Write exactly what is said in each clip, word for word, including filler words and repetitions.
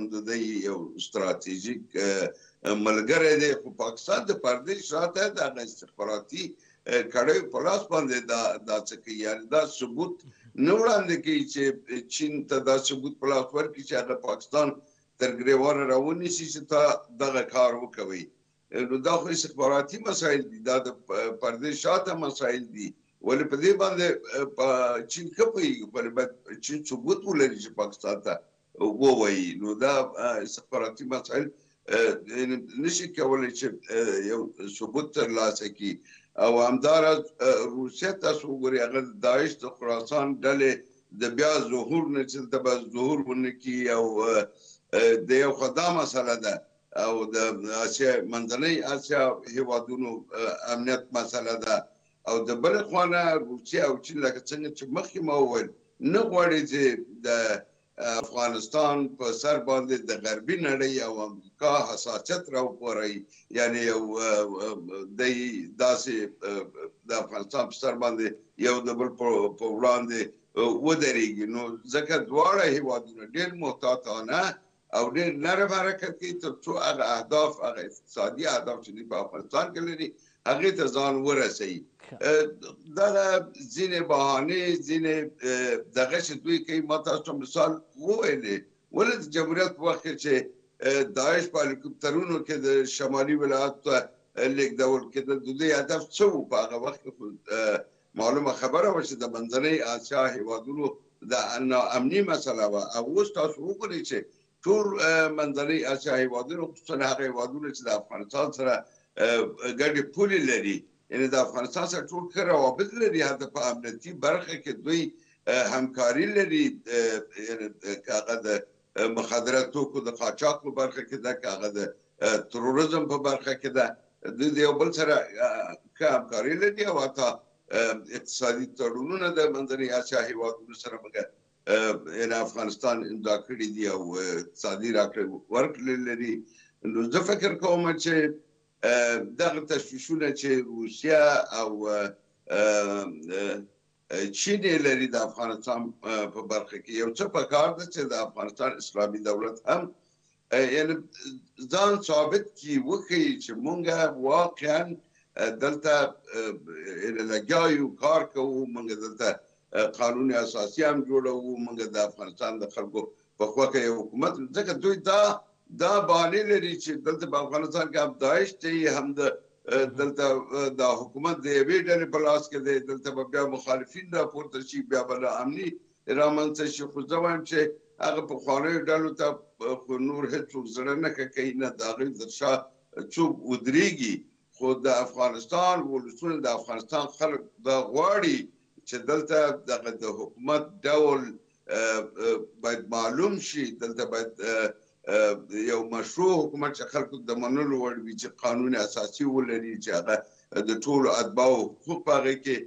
د دوی یو ستراتیژیک ملګری دی خو پاکستان د پردې شاته دغه استخباراتي کړیو په لاس باندې دا دا څه کوي یعنې دا ثبوت نه وړاندې کوي چې چین ته دا ثبوت په لاس ورکړي چې هغه پاکستان تر ګریوانه راونیسي چې تا دغه کار وکوي نو دا خو استخباراتي مسایل دي دا د پردې شاته مسایل دي ولې په دې باندې چین ښه پوهېږي ولې باید چین ثبوت ولري چې پاکستان ته ووایي نو دا استخباراتي مسایل نشي کولی چې یو ثبوت ترلاسه کړي او همداراز روسیه تاسو وګورئ هغه د داعش د خراسان ډلې د بیا ظهور نه چې دلته به ظهور ونه کړي او د یو خو دا مسله ده او د اسیا منځنۍ اسیا هېوادونو امنیت مسله ده او د بلې خوا نه روسیه او چین لکه څنګه چې مخکې ما وویل نه غواړي چې د افغانستان په سر باندې د غربي نړۍ او امریکا حساسیت راوپاروي یعنې یو دی داسې د افغانستان په سر باندې یو د بل په وړاندې ودرېږي نو ځکه دواړه هېوادونه ډېر محتاطانه او ډېر نرم حرکت کوي تر څو هغه اهداف هغه اقتصادي اهداف چې دوی په افغانستان کې لري هغې ته ځان ورسوي دغه ځینې بهانې ځینې دغه چې دوی کوي ما تاسو مثال وویلې ولې د جمهوریت په وخت کې چې داعش په هلیکوپټرونو کې د شمالي ولایاتو ته لېږدول کېدل د دوی هدف څه و په هغه وخت کې معلومه خبره وه چې د منځنۍ اسیا هېوادونو د ناامني مسله وه او اوس تاسو وګورئ چې ټول منځنۍ اسیا هېوادونو خصوصا هغه هېوادونه چې د افغانستان سره ګډې پولې لري یعنې د افغانستان سره ټول ښه روابط لري حتی په امنیتي برخه کې دوی همکاري لري که هغه د مخدره توکو د قاچاق په برخه کې ده که هغه د تروریزم په برخه کې ده دوی د یو بل سره ښه همکاري لري او حتی اقتصادي تړونونه د منځنۍ اسیا هېوادونو سره مګر یعنې افغانستان امضا کړي دي او اقتصادي راکړې ورکړې لري نو زه فکر کوم چې دغه تشویشونه چې روسیه او چین یې لري د افغانستان په برخه کې یو څه پکار ده چې د افغانستان اسلامي دولت هم یعنې ځان ثابت کړي وښیي چې موږ واقعا دلته لګیا یو کار کوو موږ دلته قانون اساسي هم جوړوو موږ د افغانستان د خلکو په خوښه یو حکومت ځکه دوی دا دا بهانې لري چې دلته په افغانستان کې هم داعش دی هم د دلته دا حکومت د یوې ډلې په لاس کې دی دلته به بیا مخالفین راپورته شي بیا به ناامني رامنځته شي خو زه وایم چې هغه پخوانیو ډلو ته خو نور هېڅوک زړه نه ښه کوي نه د هغوی تر شا څوک ودرېږي خو د افغانستان ولسونه د افغانستان خلک دا غواړي چې دلته دغه د حکومت ډول باید معلوم شي دلته باید یو مشروع حکومت چې خلکو د منلو وړ وي چې قانون اساسي ولري چې هغه د ټولو اتباعو حقوق په هغې کې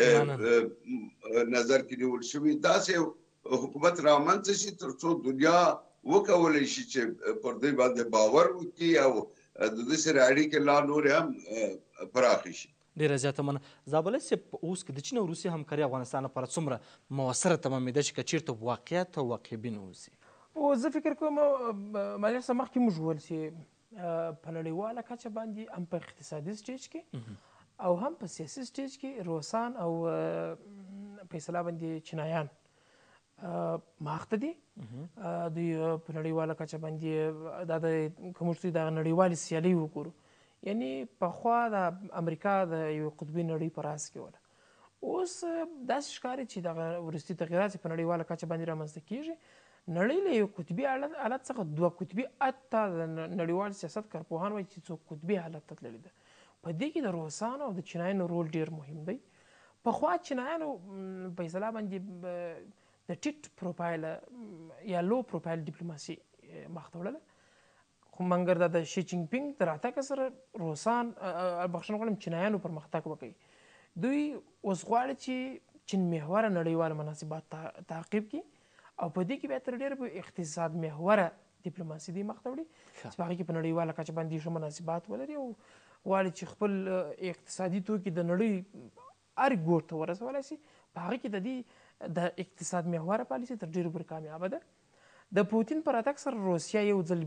نظر کې نیول شوي داسې حکومت رامنځته شي تر څو دنیا وکولی شي چې پر دوی باندې باور وکړي او د دوی سره اړیکې لا نورې هم پراخې شي ډېره زیاته مننه زابله صاحب اوس که د چین او روسیې همکاري افغانستان لپاره څومره موثره تمامېده چې که چېرته واقعیت او واقعبین اوسي او زه فکر کوم مالي څه مخکې موږ وویل چې په نړیواله کچه باندې هم په اقتصادي سټیج کې او هم په سیاسي سټیج کې روسان او په اصطلاح باندې چینایان ماخته دي دوی په نړیواله کچه باندې دا د که موږ د نړیوالې سیالۍ وګورو یعنی پخوا د امریکا د یو قطبي نړۍ په راس کې وله اوس داسې ښکاري چې دغه وروستي تغیرات په نړیواله کچه باندې رامنځته کېږي نړۍ له یو قطبي حالت څخه دوه قطبي حتی د نړیوال سیاست کارپوهان وایي چې څو قطبي حالت ته تللي ده په دې کې د روسانو او د چینایانو رول ډېر مهم دی پخوا چینایانو په اصطلاح باندې د ټیټ پروفایل یا لو پروفایل ډیپلوماسي مخته وړله خو مګر دا د شي جین پینګ د راتګ سره روسان بخښنه غواړم چینایانو پرمختګ وکړي دوی اوس غواړي چې چین محوره نړیواله مناسبات تعقیب کړي او په دې کې بیا تر ډېره په اقتصاد محوره ډیپلوماسي دی مخته وړي چې په هغې کې په نړیواله کچه باندې ښه مناسبات ولري او غواړي چې خپل اقتصادي توکي د نړۍ هر ګوټ ته ورسولی شي په هغې کې د دې د اقتصاد محوره پالیسي تر ډېرو پورې کامیابه ده د پوتین په راتګ سره روسیه یو ځل